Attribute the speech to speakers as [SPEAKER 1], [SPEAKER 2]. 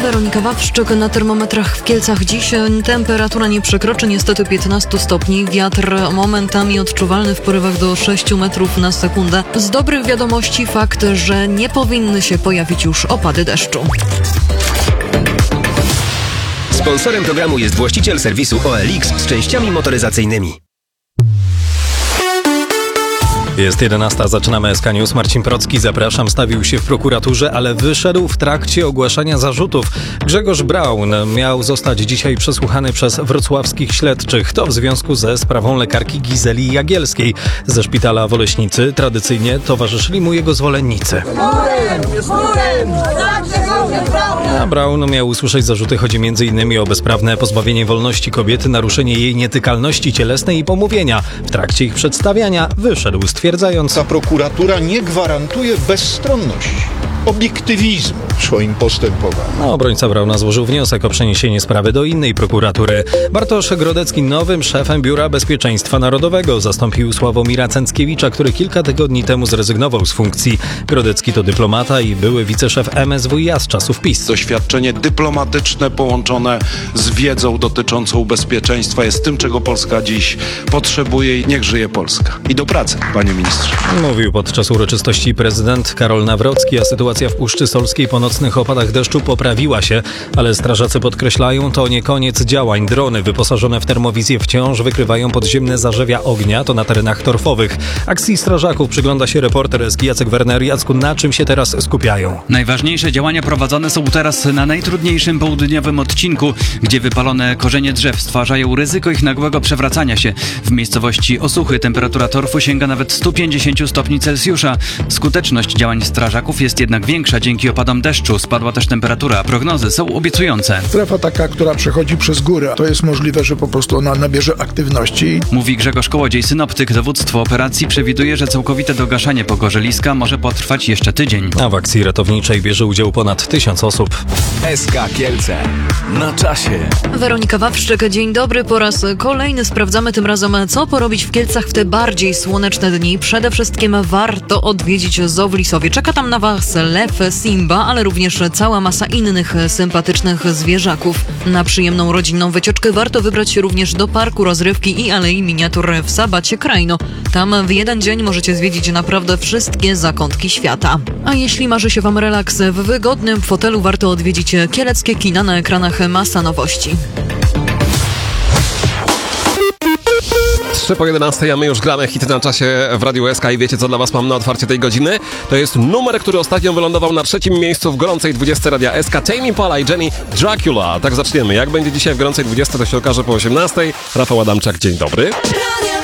[SPEAKER 1] Weronika Wawrzyk. Na termometrach w Kielcach dziś temperatura nie przekroczy niestety 15 stopni. Wiatr momentami odczuwalny w porywach do 6 metrów na sekundę. Z dobrych wiadomości fakt, że nie powinny się pojawić już opady deszczu.
[SPEAKER 2] Sponsorem programu jest właściciel serwisu OLX z częściami motoryzacyjnymi.
[SPEAKER 3] Jest 11, zaczynamy SK News. Marcin Procki, zapraszam, stawił się w prokuraturze, ale wyszedł w trakcie ogłaszania zarzutów. Grzegorz Braun miał zostać dzisiaj przesłuchany przez wrocławskich śledczych. To w związku ze sprawą lekarki Gizeli Jagielskiej ze szpitala w Oleśnicy. Tradycyjnie towarzyszyli mu jego zwolennicy. A Braun miał usłyszeć zarzuty. Chodzi m.in. o bezprawne pozbawienie wolności kobiety, naruszenie jej nietykalności cielesnej i pomówienia. W trakcie ich przedstawiania wyszedł stwierdzając:
[SPEAKER 4] ta prokuratura nie gwarantuje bezstronności, obiektywizmu w swoim postępowaniu.
[SPEAKER 3] Obrońca Brauna złożył wniosek o przeniesienie sprawy do innej prokuratury. Bartosz Grodecki nowym szefem Biura Bezpieczeństwa Narodowego zastąpił Sławomira Cęckiewicza, który kilka tygodni temu zrezygnował z funkcji. Grodecki to dyplomata i były wiceszef MSWiA z czasów PiS.
[SPEAKER 5] Doświadczenie dyplomatyczne połączone z wiedzą dotyczącą bezpieczeństwa jest tym, czego Polska dziś potrzebuje i niech żyje Polska. I do pracy, panie ministrze.
[SPEAKER 3] Mówił podczas uroczystości prezydent Karol Nawrocki, a sytuacja w Puszczy Solskiej po nocnych opadach deszczu poprawiła się, ale strażacy podkreślają, to nie koniec działań. Drony wyposażone w termowizję wciąż wykrywają podziemne zarzewia ognia, to na terenach torfowych. Akcji strażaków przygląda się reporter SK Jacek Werner. Jacku, na czym się teraz skupiają?
[SPEAKER 6] Najważniejsze działania prowadzone są teraz na najtrudniejszym południowym odcinku, gdzie wypalone korzenie drzew stwarzają ryzyko ich nagłego przewracania się. W miejscowości Osuchy temperatura torfu sięga nawet 150 stopni Celsjusza. Skuteczność działań strażaków jest jednak większa dzięki opadom deszczu. Spadła też temperatura. Prognozy są obiecujące.
[SPEAKER 7] Strefa taka, która przechodzi przez górę, to jest możliwe, że po prostu ona nabierze aktywności.
[SPEAKER 6] Mówi Grzegorz Kołodziej, synoptyk. Dowództwo operacji przewiduje, że całkowite dogaszanie pogorzyliska może potrwać jeszcze tydzień.
[SPEAKER 3] A w akcji ratowniczej bierze udział ponad 1000 osób.
[SPEAKER 2] SK Kielce. Na czasie.
[SPEAKER 1] Weronika Wawrzyk, dzień dobry. Po raz kolejny sprawdzamy tym razem, co porobić w Kielcach w te bardziej słoneczne dni. Przede wszystkim warto odwiedzić zoo w Lisowie. Czeka tam na Was lew Simba, ale również cała masa innych sympatycznych zwierzaków. Na przyjemną rodzinną wycieczkę warto wybrać się również do parku rozrywki i alei miniatur w Sabacie Krajno. Tam w jeden dzień możecie zwiedzić naprawdę wszystkie zakątki świata. A jeśli marzy się Wam relaks w wygodnym fotelu, warto odwiedzić kieleckie kina. Na ekranach masa nowości.
[SPEAKER 8] 3:11, a my już gramy hity na czasie w Radiu SK i wiecie, co dla Was mam na otwarcie tej godziny? To jest numer, który ostatnio wylądował na 3. miejscu w gorącej 20 Radia SK. Tame Impala i Jenny Dracula. Tak zaczniemy. Jak będzie dzisiaj w gorącej 20, to się okaże po 18. Rafał Adamczak, dzień dobry.